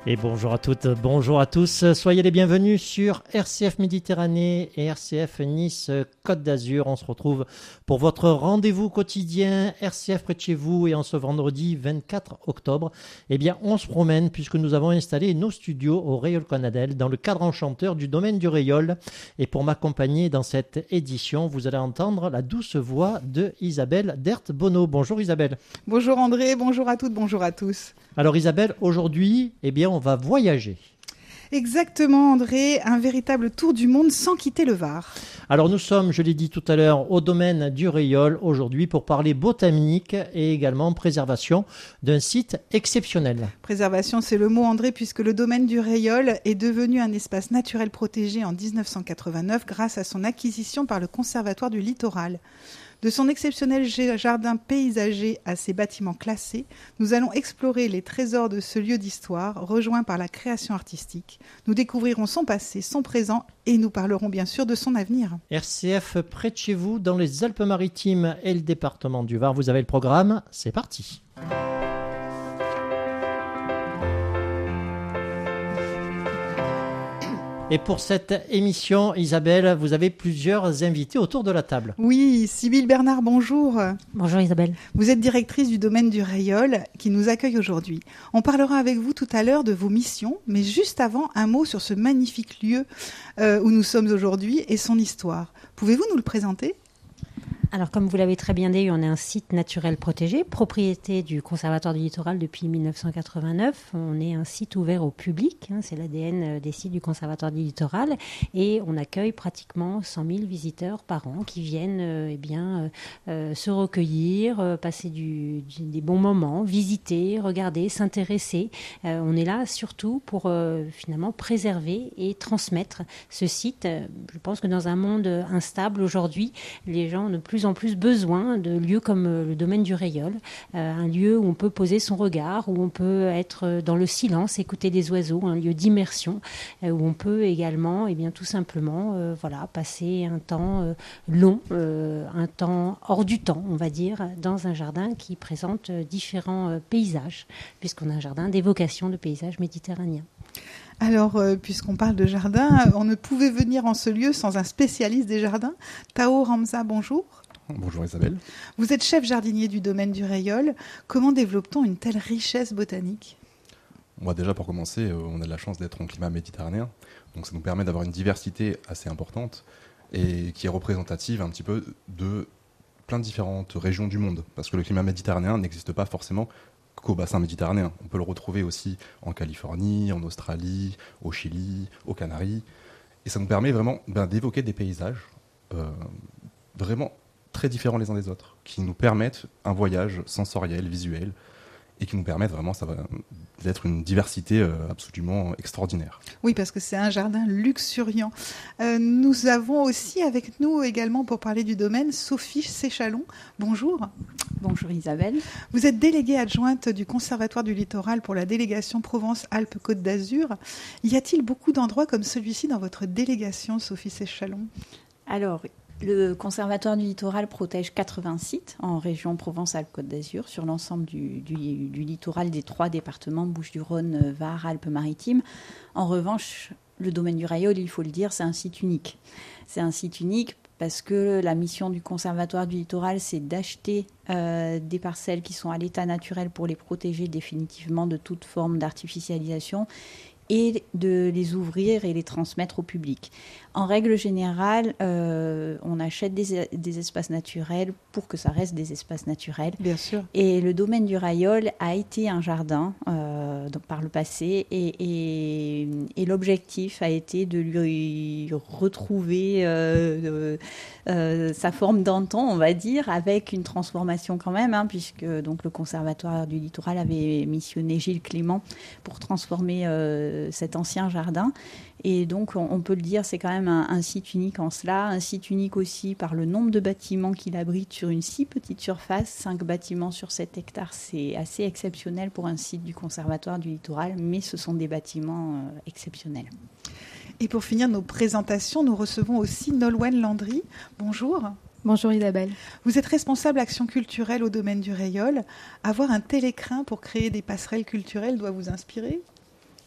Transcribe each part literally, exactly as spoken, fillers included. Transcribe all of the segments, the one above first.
Et bonjour à toutes, bonjour à tous. Soyez les bienvenus sur R C F Méditerranée et R C F Nice Côte d'Azur. On se retrouve pour votre rendez-vous quotidien R C F près de chez vous. Et en ce vendredi vingt-quatre octobre, eh bien, on se promène puisque nous avons installé nos studios au Rayol Conadel dans le cadre enchanteur du domaine du Rayol. Et pour m'accompagner dans cette édition, vous allez entendre la douce voix de Isabelle Dert-Bonneau. Bonjour Isabelle. Bonjour André, bonjour à toutes, bonjour à tous. Alors Isabelle, aujourd'hui, eh bien, on va voyager. Exactement André, un véritable tour du monde sans quitter le Var. Alors nous sommes, je l'ai dit tout à l'heure, au domaine du Rayol aujourd'hui pour parler botanique et également préservation d'un site exceptionnel. Préservation, c'est le mot André, puisque le domaine du Rayol est devenu un espace naturel protégé en dix-neuf cent quatre-vingt-neuf grâce à son acquisition par le Conservatoire du Littoral. De son exceptionnel jardin paysager à ses bâtiments classés, nous allons explorer les trésors de ce lieu d'histoire, rejoint par la création artistique. Nous découvrirons son passé, son présent et nous parlerons bien sûr de son avenir. R C F près de chez vous, dans les Alpes-Maritimes et le département du Var. Vous avez le programme, c'est parti. Et pour cette émission, Isabelle, vous avez plusieurs invités autour de la table. Oui, Sybille Bernard, bonjour. Bonjour Isabelle. Vous êtes directrice du domaine du Rayol qui nous accueille aujourd'hui. On parlera avec vous tout à l'heure de vos missions, mais juste avant, un mot sur ce magnifique lieu euh, où nous sommes aujourd'hui et son histoire. Pouvez-vous nous le présenter ? Alors, comme vous l'avez très bien dit, on est un site naturel protégé, propriété du Conservatoire du Littoral depuis dix-neuf cent quatre-vingt-neuf. On est un site ouvert au public, hein, c'est l'A D N des sites du Conservatoire du Littoral, et on accueille pratiquement cent mille visiteurs par an qui viennent euh, eh bien, euh, se recueillir, euh, passer du, du, des bons moments, visiter, regarder, s'intéresser. Euh, on est là surtout pour euh, finalement préserver et transmettre ce site. Je pense que dans un monde instable aujourd'hui, les gens ont de plus en plus besoin de lieux comme le domaine du Rayol, euh, un lieu où on peut poser son regard, où on peut être dans le silence, écouter des oiseaux, un lieu d'immersion, euh, où on peut également, eh bien, tout simplement, euh, voilà, passer un temps euh, long, euh, un temps hors du temps, on va dire, dans un jardin qui présente différents euh, paysages, puisqu'on a un jardin d'évocation de paysages méditerranéens. Alors, euh, puisqu'on parle de jardin, on ne pouvait venir en ce lieu sans un spécialiste des jardins. Tao Ramza, bonjour. Bonjour Isabelle. Vous êtes chef jardinier du domaine du Rayol. Comment développe-t-on une telle richesse botanique ? Moi, déjà, pour commencer, euh, on a de la chance d'être en climat méditerranéen. Donc ça nous permet d'avoir une diversité assez importante et qui est représentative un petit peu de plein de différentes régions du monde. Parce que le climat méditerranéen n'existe pas forcément qu'au bassin méditerranéen. On peut le retrouver aussi en Californie, en Australie, au Chili, aux Canaries. Et ça nous permet vraiment ben, d'évoquer des paysages euh, vraiment très différents les uns des autres, qui nous permettent un voyage sensoriel, visuel, et qui nous permettent vraiment ça va, d'être une diversité euh, absolument extraordinaire. Oui, parce que c'est un jardin luxuriant. Euh, nous avons aussi avec nous également, pour parler du domaine, Sophie Séchalon. Bonjour. Bonjour Isabelle. Vous êtes déléguée adjointe du Conservatoire du Littoral pour la délégation Provence-Alpes-Côte d'Azur. Y a-t-il beaucoup d'endroits comme celui-ci dans votre délégation, Sophie Séchalon ? Alors, le Conservatoire du Littoral protège quatre-vingts sites en région Provence-Alpes-Côte d'Azur sur l'ensemble du, du, du littoral des trois départements, Bouches-du-Rhône, Var, Alpes-Maritimes. En revanche, le domaine du Rayol, il faut le dire, c'est un site unique. C'est un site unique parce que la mission du Conservatoire du Littoral, c'est d'acheter euh, des parcelles qui sont à l'état naturel pour les protéger définitivement de toute forme d'artificialisation et de les ouvrir et les transmettre au public. En règle générale, euh, on achète des, des espaces naturels pour que ça reste des espaces naturels. Bien sûr. Et le domaine du Rayol a été un jardin euh, donc par le passé et, et, et l'objectif a été de lui retrouver euh, euh, sa forme d'antan, on va dire, avec une transformation quand même, hein, puisque donc, le Conservatoire du Littoral avait missionné Gilles Clément pour transformer euh, cet ancien jardin. Et donc, on, on peut le dire, c'est quand même un, un site unique en cela, un site unique aussi par le nombre de bâtiments qu'il abrite sur une si petite surface, cinq bâtiments sur sept hectares, c'est assez exceptionnel pour un site du Conservatoire du Littoral, mais ce sont des bâtiments euh, exceptionnels. Et pour finir nos présentations, nous recevons aussi Nolwenn Landry. Bonjour. Bonjour Isabelle. Vous êtes responsable action culturelle au domaine du Rayol. Avoir un tel écrin pour créer des passerelles culturelles doit vous inspirer ?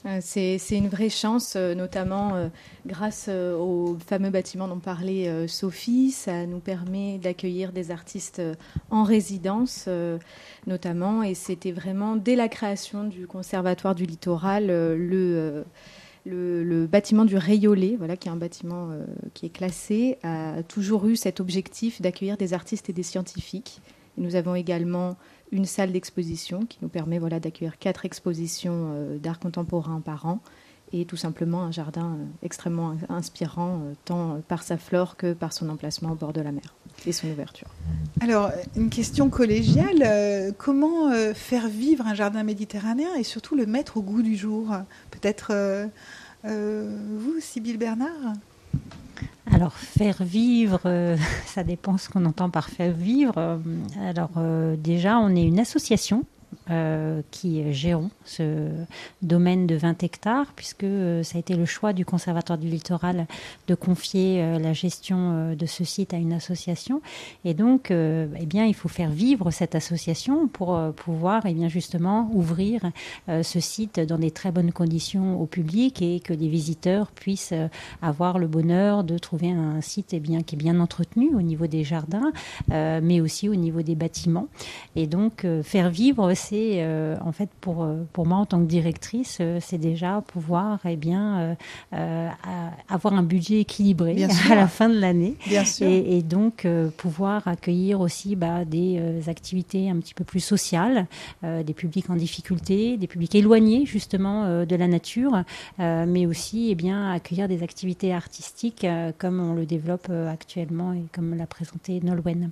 C'est, c'est une vraie chance, notamment euh, grâce euh, au fameux bâtiment dont parlait euh, Sophie. Ça nous permet d'accueillir des artistes en résidence, euh, notamment. Et c'était vraiment, dès la création du Conservatoire du Littoral, euh, le, euh, le, le bâtiment du Rayollet, voilà, qui est un bâtiment euh, qui est classé, a toujours eu cet objectif d'accueillir des artistes et des scientifiques. Et nous avons également une salle d'exposition qui nous permet voilà, d'accueillir quatre expositions euh, d'art contemporain par an et tout simplement un jardin euh, extrêmement inspirant, euh, tant par sa flore que par son emplacement au bord de la mer et son ouverture. Alors, une question collégiale, euh, comment euh, faire vivre un jardin méditerranéen et surtout le mettre au goût du jour ? Peut-être euh, euh, vous, Sybille Bernard ? Alors, faire vivre, euh, ça dépend ce qu'on entend par faire vivre. Alors, euh, déjà, on est une association euh, qui gérons ce domaine de vingt hectares, puisque euh, ça a été le choix du Conservatoire du Littoral de confier euh, la gestion euh, de ce site à une association. Et donc, euh, eh bien, il faut faire vivre cette association pour euh, pouvoir eh bien, justement ouvrir euh, ce site dans des très bonnes conditions au public et que les visiteurs puissent euh, avoir le bonheur de trouver un site eh bien, qui est bien entretenu au niveau des jardins, euh, mais aussi au niveau des bâtiments. Et donc, euh, faire vivre, c'est euh, en fait pour, euh, pour moi en tant que directrice, euh, c'est déjà pouvoir eh bien, euh, euh, avoir un budget équilibré bien à sûr. La fin de l'année. Bien sûr. Et, et donc euh, pouvoir accueillir aussi bah, des euh, activités un petit peu plus sociales, euh, des publics en difficulté, des publics éloignés justement euh, de la nature, euh, mais aussi eh bien, accueillir des activités artistiques euh, comme on le développe euh, actuellement et comme l'a présenté Nolwenn.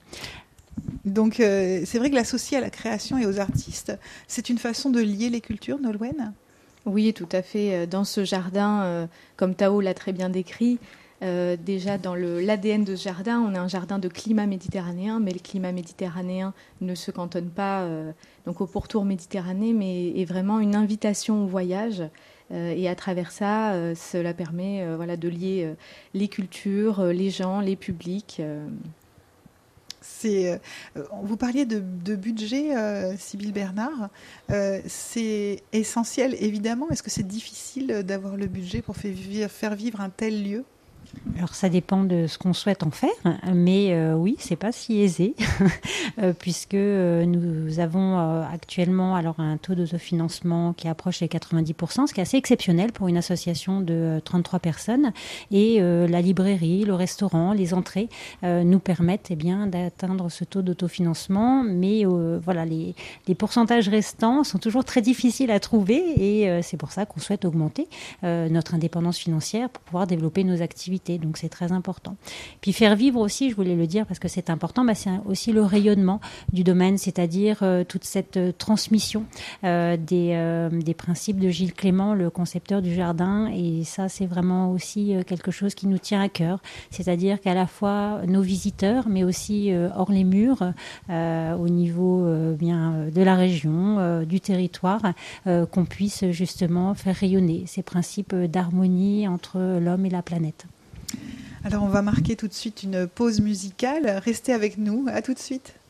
Donc, euh, c'est vrai que l'associer à la création et aux artistes, c'est une façon de lier les cultures, Nolwenn ? Oui, tout à fait. Dans ce jardin, euh, comme Tao l'a très bien décrit, euh, déjà dans le, l'A D N de ce jardin, on a un jardin de climat méditerranéen, mais le climat méditerranéen ne se cantonne pas euh, donc au pourtour méditerranéen, mais est vraiment une invitation au voyage. Euh, et à travers ça, euh, cela permet euh, voilà, de lier euh, les cultures, euh, les gens, les publics. Euh, C'est, euh, vous parliez de, de budget, euh, Sybille Bernard. Euh, c'est essentiel, évidemment. Est-ce que c'est difficile d'avoir le budget pour faire vivre un tel lieu ? Alors ça dépend de ce qu'on souhaite en faire, mais euh, oui, c'est pas si aisé, euh, puisque euh, nous avons euh, actuellement alors un taux d'autofinancement qui approche les quatre-vingt-dix pour cent, ce qui est assez exceptionnel pour une association de euh, trente-trois personnes, et euh, la librairie, le restaurant, les entrées euh, nous permettent eh bien d'atteindre ce taux d'autofinancement, mais euh, voilà, les, les pourcentages restants sont toujours très difficiles à trouver, et euh, c'est pour ça qu'on souhaite augmenter euh, notre indépendance financière pour pouvoir développer nos activités. Donc c'est très important. Puis faire vivre aussi, je voulais le dire parce que c'est important, bah c'est aussi le rayonnement du domaine, c'est-à-dire euh, toute cette euh, transmission euh, des, euh, des principes de Gilles Clément, le concepteur du jardin. Et ça, c'est vraiment aussi euh, quelque chose qui nous tient à cœur. C'est-à-dire qu'à la fois nos visiteurs, mais aussi euh, hors les murs, euh, au niveau euh, bien de la région, euh, du territoire, euh, qu'on puisse justement faire rayonner ces principes d'harmonie entre l'homme et la planète. Alors, on va marquer tout de suite une pause musicale. Restez avec nous. À tout de suite.